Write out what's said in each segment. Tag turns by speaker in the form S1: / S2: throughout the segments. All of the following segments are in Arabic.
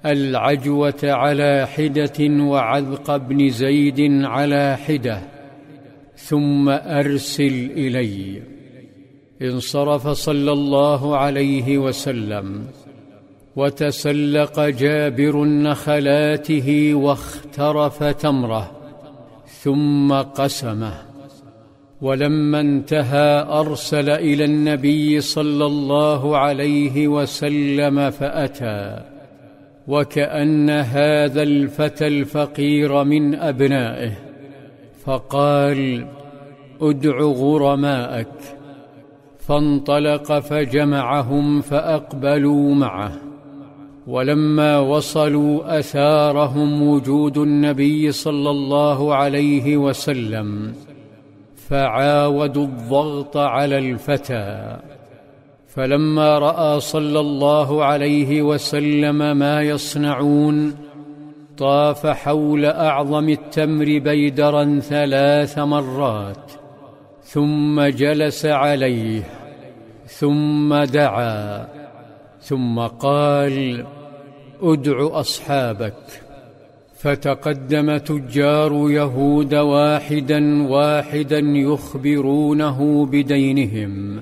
S1: العجوة على حدة وعذق بن زيد على حدة، ثم أرسل إلي. انصرف صلى الله عليه وسلم، وتسلق جابر نخلاته واخترف تمره ثم قسمه. ولما انتهى أرسل إلى النبي صلى الله عليه وسلم فأتى، وكأن هذا الفتى الفقير من أبنائه، فقال: ادع غرماءك. فانطلق فجمعهم فأقبلوا معه. ولما وصلوا أثارهم وجود النبي صلى الله عليه وسلم، فعاودوا الضغط على الفتى. فلما رأى صلى الله عليه وسلم ما يصنعون، طاف حول أعظم التمر بيدرا 3 مرات، ثم جلس عليه، ثم دعا، ثم قال: ادع أصحابك. فتقدم تجار يهود واحدا واحدا يخبرونه بدينهم،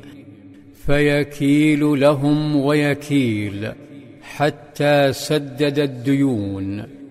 S1: فيكيل لهم ويكيل حتى سدد الديون.